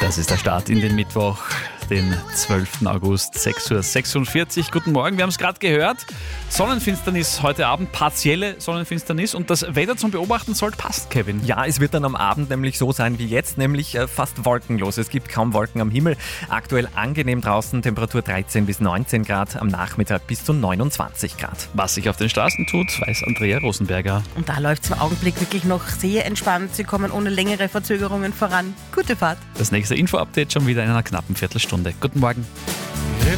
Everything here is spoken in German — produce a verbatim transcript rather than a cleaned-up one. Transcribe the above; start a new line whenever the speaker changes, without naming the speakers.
Das ist der Start in den Mittwoch, den zwölften August, sechs Uhr sechsundvierzig. Guten Morgen, wir haben es gerade gehört. Sonnenfinsternis heute Abend, partielle Sonnenfinsternis, und das Wetter zum Beobachten sollte passen, Kevin.
Ja, es wird dann am Abend nämlich so sein wie jetzt, nämlich äh, fast wolkenlos. Es gibt kaum Wolken am Himmel. Aktuell angenehm draußen, Temperatur dreizehn bis neunzehn Grad, am Nachmittag bis zu neunundzwanzig Grad.
Was sich auf den Straßen tut, weiß Andrea Rosenberger.
Und da läuft es im Augenblick wirklich noch sehr entspannt. Sie kommen ohne längere Verzögerungen voran. Gute Fahrt.
Das nächste Info-Update schon wieder in einer knappen Viertelstunde. Guten Morgen.